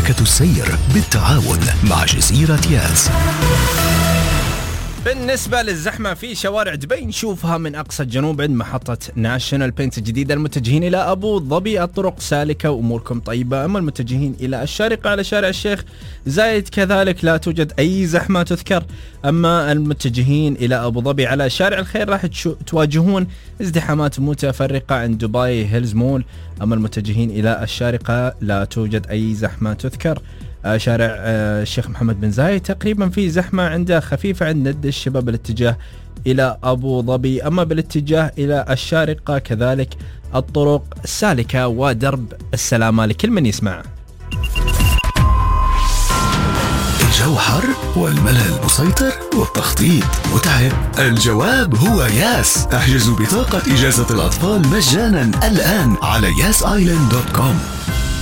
شركة السير بالتعاون مع جزيرة ياس. بالنسبة للزحمة في شوارع دبي نشوفها من أقصى الجنوب عند محطة ناشونال بنت الجديدة. المتجهين إلى أبو ظبي الطرق سالكة وأموركم طيبة. أما المتجهين إلى الشارقة على شارع الشيخ زايد كذلك لا توجد أي زحمة تذكر. أما المتجهين إلى أبو ظبي على شارع الخير راح تواجهون ازدحامات متفرقة عند دبي هيلز مول. أما المتجهين إلى الشارقة لا توجد أي زحمة تذكر. شارع الشيخ محمد بن زايد تقريبا في زحمة عنده خفيفة عند ند الشباب بالاتجاه إلى أبو ظبي. أما بالاتجاه إلى الشارقة كذلك الطرق سالكة ودرب السلامة لكل من يسمع. الجو حر والملل مسيطر والتخطيط متعب. الجواب هو ياس. احجزوا بطاقة إجازة الأطفال مجانا الآن على yasisland.com.